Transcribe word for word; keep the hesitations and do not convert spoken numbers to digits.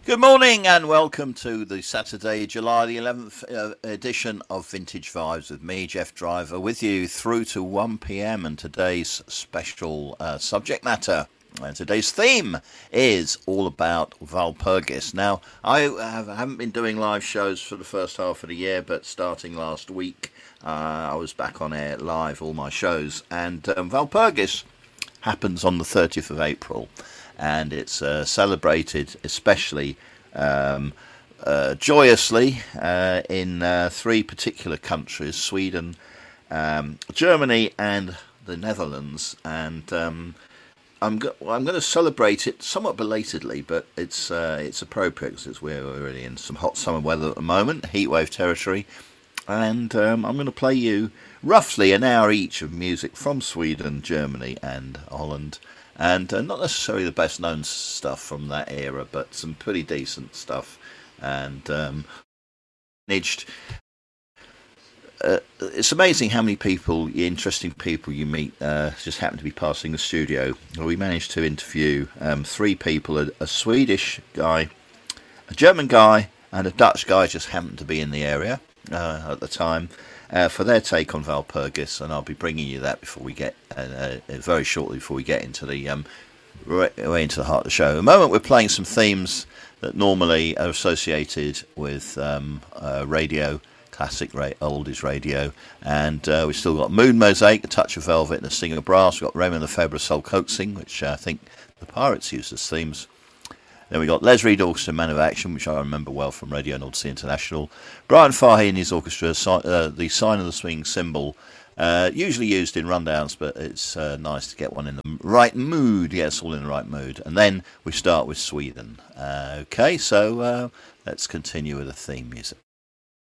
Good morning and welcome to the Saturday, July the eleventh uh, edition of Vintage Vibes with me, Jeff Driver, with you through to one p m and today's special uh, subject matter. And today's theme is all about Walpurgis. Now, I have, haven't been doing live shows for the first half of the year, but starting last week, uh, I was back on air live, all my shows. And um, Walpurgis happens on the thirtieth of April. And it's uh, celebrated especially um, uh, joyously uh, in uh, three particular countries: Sweden, um, Germany, and the Netherlands. And um, I'm go- well, I'm going to celebrate it somewhat belatedly, but it's uh, it's appropriate because we're already in some hot summer weather at the moment, heatwave territory. And um, I'm going to play you roughly an hour each of music from Sweden, Germany, and Holland. And uh, not necessarily the best known stuff from that era, but some pretty decent stuff. And um, managed. Uh, it's amazing how many people, interesting people you meet, uh, just happen to be passing the studio. We managed to interview um, three people: a, a Swedish guy, a German guy, and a Dutch guy just happened to be in the area uh, at the time. Uh, for their take on Walpurgis, and I'll be bringing you that before we get uh, uh, very shortly before we get into the um, right, way into the heart of the show. At the moment, we're playing some themes that normally are associated with um, uh, radio, classic ra- oldies radio, and uh, we've still got Moon Mosaic, A Touch of Velvet, and A Sting of Brass. We've got Raymond Lefebvre, Soul Coaxing, which uh, I think the Pirates used as themes. Then we got Les Reed Orchestra, Man of Action, which I remember well from Radio North Sea International. Brian Fahey and his orchestra, uh, the Sign of the Swinging Cymbal, uh, usually used in rundowns, but it's uh, nice to get one in the right mood. Yes, all in the right mood. And then we start with Sweden. Uh, okay, so uh, let's continue with the theme music.